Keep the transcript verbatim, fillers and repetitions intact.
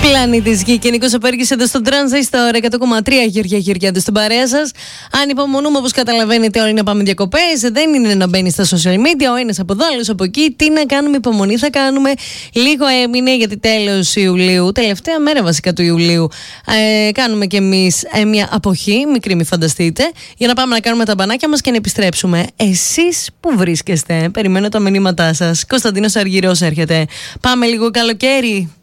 Πλανήτης Γη και Νίκος Απέργης εδώ στο Τρανζίστορ εκατό κόμμα τρία. Γεωργία Γεωργιάδου στην παρέα σας. Αν υπομονούμε, όπως καταλαβαίνετε, όλοι να πάμε διακοπές. Δεν είναι να μπαίνει στα social media ο ένας από εδώ, άλλος από εκεί. Τι να κάνουμε, υπομονή θα κάνουμε. Λίγο έμεινε γιατί τέλος Ιουλίου, τελευταία μέρα βασικά του Ιουλίου, ε, κάνουμε κι εμείς ε, μια αποχή, μικρή μη φανταστείτε, για να πάμε να κάνουμε τα μπανάκια μας και να επιστρέψουμε. Εσείς που βρίσκεστε, περιμένω τα μηνύματά σας. Κωνσταντίνος Αργυρός έρχεται. Πάμε λίγο καλοκαίρι.